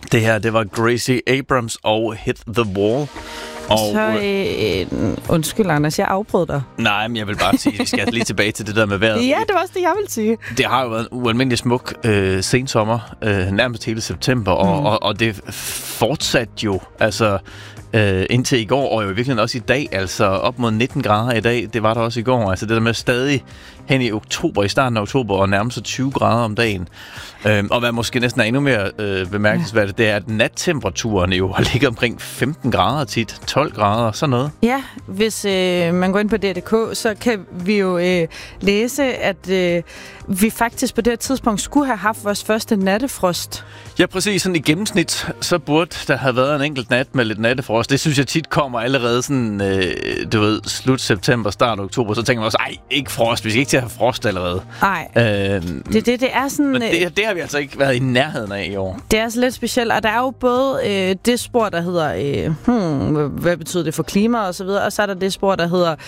Det her, det var Gracie Abrams og Hit the Wall. Og så, undskyld, Anders, jeg afbrød dig. Nej, men jeg vil bare sige, at vi skal lige tilbage til det der med vejret. Ja, det var også det, jeg vil sige. Det har jo været en ualmindelig smuk sensommer, nærmest hele september, og det fortsatte jo, altså indtil i går, og jo i virkeligheden også i dag, altså op mod 19 grader i dag, det var der også i går. Altså det der med stadig hen i oktober, i starten af oktober, og nærmest så 20 grader om dagen. Og hvad måske næsten er endnu mere bemærkelsesværdigt, det er, at nattemperaturen jo har ligget omkring 15 grader tit, 12 grader, sådan noget. Ja, hvis man går ind på DRDK, så kan vi jo læse, at vi faktisk på det her tidspunkt skulle have haft vores første nattefrost. Ja, præcis. Sådan i gennemsnit, så burde der have været en enkelt nat med lidt nattefrost. Det synes jeg tit kommer allerede sådan, du ved, slut september, start oktober. Så tænker man også, ikke frost, vi skal ikke til at have frost allerede. Nej, det er sådan... Men det har vi altså ikke været i nærheden af i år. Det er altså lidt specielt, og der er jo både det spor, der hedder, hvad betyder det for klima og så videre, og så er der det spor, der hedder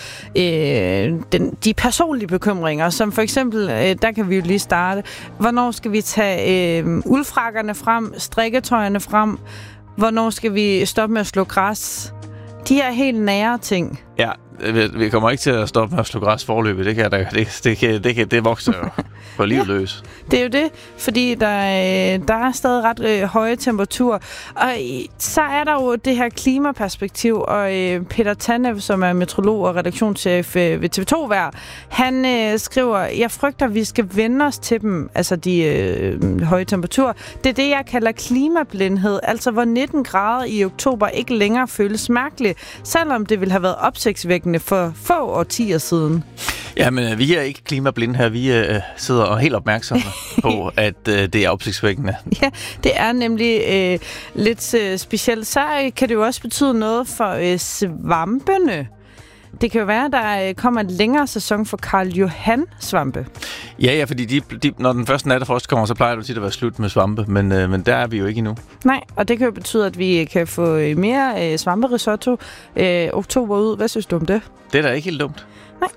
de personlige bekymringer, som for eksempel, der kan vi jo lige starte. Hvornår skal vi tage uldfrakkerne frem, strikketøjerne frem? Hvornår skal vi stoppe med at slå græs? De her helt nære ting. Ja, vi kommer ikke til at stoppe med at slå græs forløbet. Det vokser jo på livet løs. Det er jo det, fordi der er stadig ret høje temperaturer. Og så er der jo det her klimaperspektiv, og Peter Tanev, som er meteorolog og redaktionschef ved TV2 Vejr, han skriver, jeg frygter, at vi skal vende os til dem, altså de høje temperaturer. Det er det, jeg kalder klimablindhed, altså hvor 19 grader i oktober ikke længere føles mærkeligt, selvom det ville have været opsigtsvækkende for få årtier siden. Ja, men vi er ikke klimablinde her. Vi sidder og er helt opmærksomme på, at det er opsigtsvækkende. Ja, det er nemlig lidt specielt. Så kan det jo også betyde noget for svampene. Det kan jo være, at der kommer en længere sæson for Karl Johan-svampe. Ja, fordi når den første nattefrost kommer, så plejer det tit at være slut med svampe, men der er vi jo ikke endnu. Nej, og det kan jo betyde, at vi kan få mere svamperisotto oktober ud. Hvad synes du om det? Det er da ikke helt dumt. Nej,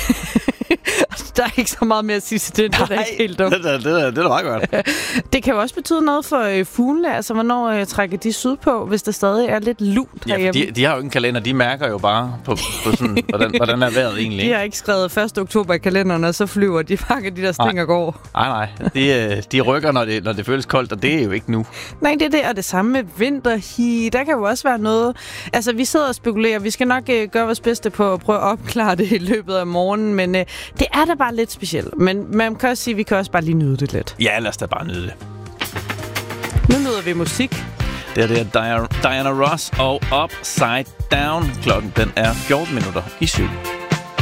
der er ikke så meget mere at sige til det. Det er ikke helt dumt. Det er da meget godt. Det kan jo også betyde noget for fuglene. Altså, hvornår trækker de sydpå, hvis der stadig er lidt lunt herhjemme? Ja, de har jo ikke en kalender. De mærker jo bare på sådan, hvordan er vejret egentlig. De har ikke skrevet 1. oktober i kalenderen, og så flyver de pakker de der sting og går. Nej. De rykker, når det føles koldt, og det er jo ikke nu. Nej, det er det. Og det samme med vinterhi. Der kan jo også være noget... Altså, vi sidder og spekulerer. Vi skal nok gøre vores bedste på at prøve at opklare det i løbet af morgenen, men det er da bare lidt specielt. Men man kan også sige, at vi kan også bare lige nyde det lidt. Ja, lad os da bare nyde det. Nu nyder vi musik. Det er Diana Ross og Upside Down. Klokken den er 14 minutter i 7.